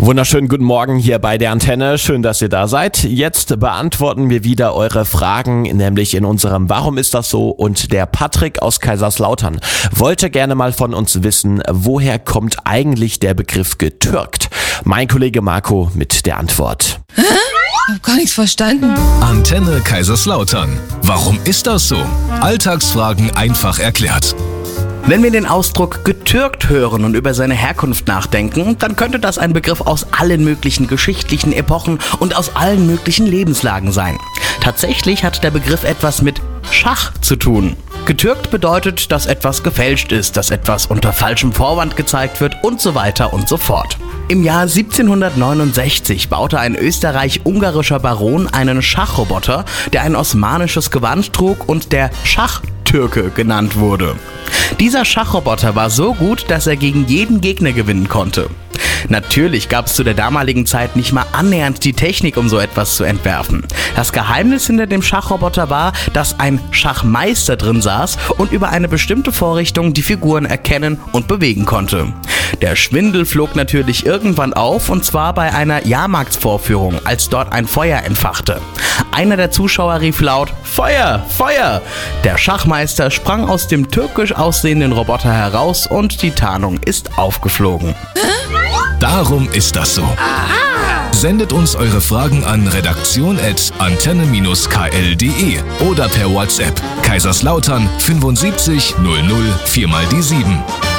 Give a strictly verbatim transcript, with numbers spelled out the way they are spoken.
Wunderschönen guten Morgen hier bei der Antenne. Schön, dass ihr da seid. Jetzt beantworten wir wieder eure Fragen, nämlich in unserem Warum ist das so? Und der Patrick aus Kaiserslautern wollte gerne mal von uns wissen, woher kommt eigentlich der Begriff getürkt? Mein Kollege Marco mit der Antwort. Hä? Ich hab gar nichts verstanden. Antenne Kaiserslautern. Warum ist das so? Alltagsfragen einfach erklärt. Wenn wir den Ausdruck getürkt hören und über seine Herkunft nachdenken, dann könnte das ein Begriff aus allen möglichen geschichtlichen Epochen und aus allen möglichen Lebenslagen sein. Tatsächlich hat der Begriff etwas mit Schach zu tun. Getürkt bedeutet, dass etwas gefälscht ist, dass etwas unter falschem Vorwand gezeigt wird und so weiter und so fort. Im Jahr siebzehnhundertneunundsechzig baute ein österreich-ungarischer Baron einen Schachroboter, der ein osmanisches Gewand trug und der Schachtürke genannt wurde. Dieser Schachroboter war so gut, dass er gegen jeden Gegner gewinnen konnte. Natürlich gab es zu der damaligen Zeit nicht mal annähernd die Technik, um so etwas zu entwerfen. Das Geheimnis hinter dem Schachroboter war, dass ein Schachmeister drin saß und über eine bestimmte Vorrichtung die Figuren erkennen und bewegen konnte. Der Schwindel flog natürlich irgendwann auf, und zwar bei einer Jahrmarktsvorführung, als dort ein Feuer entfachte. Einer der Zuschauer rief laut: Feuer, Feuer! Der Schachmeister sprang aus dem türkisch aussehenden Roboter heraus und die Tarnung ist aufgeflogen. Darum ist das so. Aha. Sendet uns eure Fragen an redaktion at antenne k l punkt d e oder per WhatsApp Kaiserslautern fünfundsiebzig null null vier mal die sieben.